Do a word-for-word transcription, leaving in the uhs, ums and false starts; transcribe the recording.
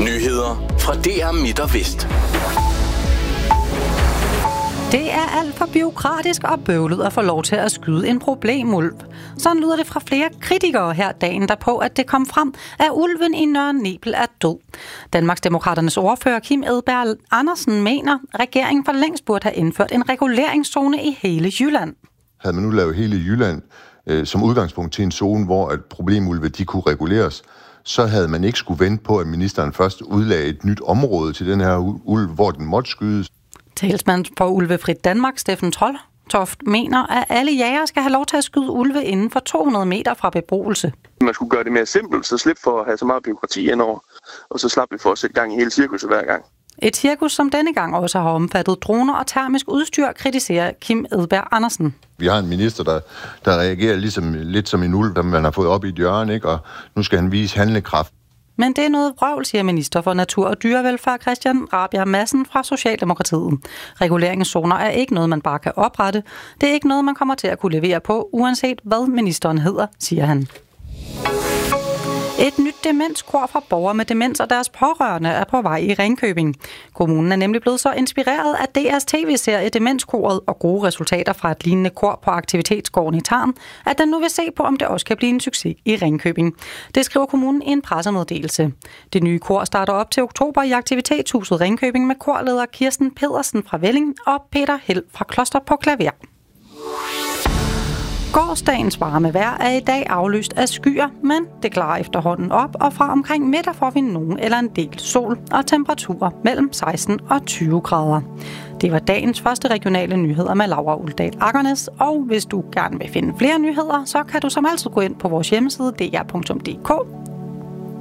Nyheder fra D R Midt og Vest. Det er alt for bureaukratisk og bøvlet at få lov til at skyde en problemulv. Sådan lyder det fra flere kritikere her dagen derpå, at det kom frem, at ulven i Nørre Nebel er død. Danmarksdemokraternes ordfører Kim Edberg Andersen mener, at regeringen for længst burde have indført en reguleringszone i hele Jylland. Havde man nu lavet hele Jylland øh, som udgangspunkt til en zone, hvor at problemulve de kunne reguleres, så havde man ikke skulle vente på, at ministeren først udlagde et nyt område til den her ulv, hvor den måtte skydes. Talsmand for Ulvefrit Danmark, Steffen Troldtoft, mener, at alle jægere skal have lov til at skyde ulve inden for to hundrede meter fra beboelse. Man skulle gøre det mere simpelt, så slip for at have så meget bureaukrati indover, og så slap vi for at sætte gang i hele cirkuset hver gang. Et cirkus, som denne gang også har omfattet droner og termisk udstyr, kritiserer Kim Edberg Andersen. Vi har en minister, der, der reagerer ligesom, lidt som en ulv, der man har fået op i et hjørne, ikke? Og nu skal han vise handlekraft. Men det er noget vrøvl, siger minister for Natur- og Dyrevelfærd Christian Rabjerg Madsen fra Socialdemokratiet. Reguleringszoner er ikke noget, man bare kan oprette. Det er ikke noget, man kommer til at kunne levere på, uanset hvad ministeren hedder, siger han. Et nyt demenskor for borgere med demens og deres pårørende er på vej i Ringkøbing. Kommunen er nemlig blevet så inspireret af D R's tv-serie Demenskoret og gode resultater fra et lignende kor på Aktivitetsgården i Tarm, at den nu vil se på, om det også kan blive en succes i Ringkøbing. Det skriver kommunen i en pressemeddelelse. Det nye kor starter op til oktober i Aktivitetshuset Ringkøbing med korleder Kirsten Pedersen fra Velling og Peter Held fra Kloster på klaver. Gårsdagens varme vejr er i dag afløst af skyer, men det klarer efterhånden op, og fra omkring middag får vi nogen eller en del sol og temperaturer mellem seksten og tyve grader. Det var dagens første regionale nyheder med Laura Uldal Akkernes, og hvis du gerne vil finde flere nyheder, så kan du som altid gå ind på vores hjemmeside d r punktum d k